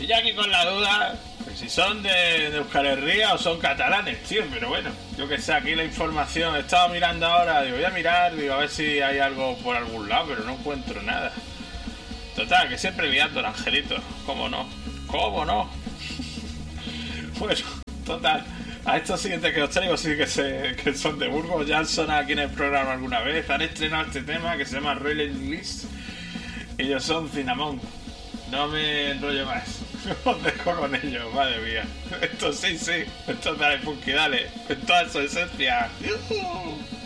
Estoy aquí con la duda de si son de Euskal Herria o son catalanes, tío. Pero bueno, yo que sé, aquí la información. He estado mirando ahora, digo, voy a mirar, digo, a ver si hay algo por algún lado, pero no encuentro nada. Total, que siempre liando el angelito. ¿Cómo no? ¿Cómo no? Bueno, total. A estos siguientes que os traigo sí que son de Burgos. Ya han sonado aquí en el programa alguna vez. Han estrenado este tema que se llama Royal English. Ellos son Cinnamon. No me enrollo más. Os dejo con ellos, madre mía. Esto sí. Esto dale funky, dale. En toda su esencia. ¡Yuhu!